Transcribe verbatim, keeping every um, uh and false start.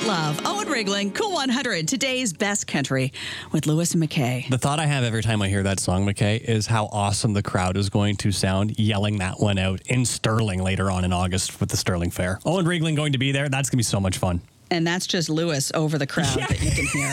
love. Owen Rigling, Cool one hundred, today's best country with Lewis and McKay. The thought I have every time I hear that song, McKay, is how awesome the crowd is going to sound yelling that one out in Sterling later on in August with the Sterling Fair. Owen Rigling going to be there. That's going to be so much fun. And that's just Lewis over the crowd Yeah. that you can hear.